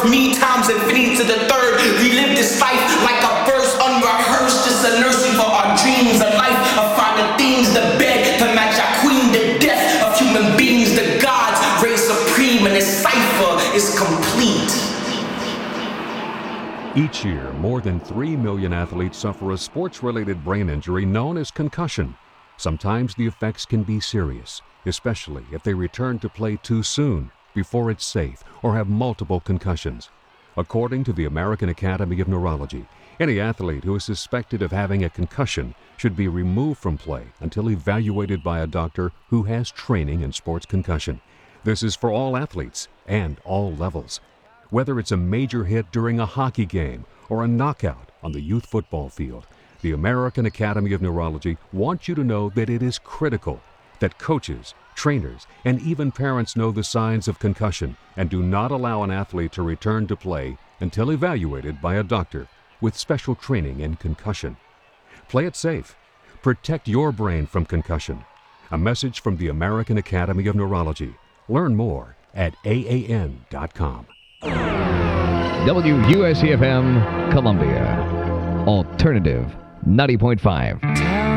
me times infinity to the third. We live this life like a verse unrehearsed, just a nursing for our dreams, a life of finding things to beg to match our queen, the death of human beings, the gods reign supreme, and this cipher is complete. Each year, more than 3 million athletes suffer a sports-related brain injury known as concussion. Sometimes the effects can be serious, especially if they return to play too soon, before it's safe, or have multiple concussions. According to the American Academy of Neurology, any athlete who is suspected of having a concussion should be removed from play until evaluated by a doctor who has training in sports concussion. This is for all athletes and all levels. Whether it's a major hit during a hockey game or a knockout on the youth football field, the American Academy of Neurology wants you to know that it is critical that coaches, trainers, and even parents know the signs of concussion and do not allow an athlete to return to play until evaluated by a doctor with special training in concussion. Play it safe. Protect your brain from concussion. A message from the American Academy of Neurology. Learn more at AAN.com. WUSC-FM, Columbia. Alternative 90.5.